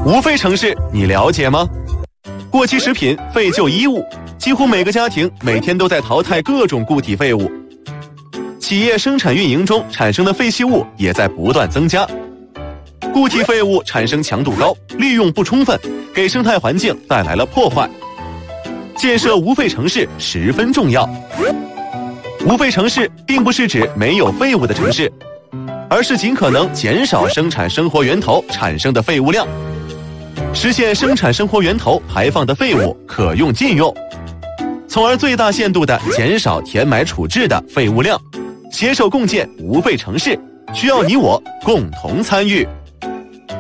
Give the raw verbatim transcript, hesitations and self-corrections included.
无废城市你了解吗？过期食品、废旧衣物，几乎每个家庭每天都在淘汰各种固体废物。企业生产运营中产生的废弃物也在不断增加。固体废物产生强度高，利用不充分，给生态环境带来了破坏。建设无废城市十分重要。无废城市并不是指没有废物的城市，而是尽可能减少生产生活源头产生的废物量，实现生产生活源头排放的废物可用尽用，从而最大限度地减少填埋处置的废物量，携手共建无废城市，需要你我共同参与。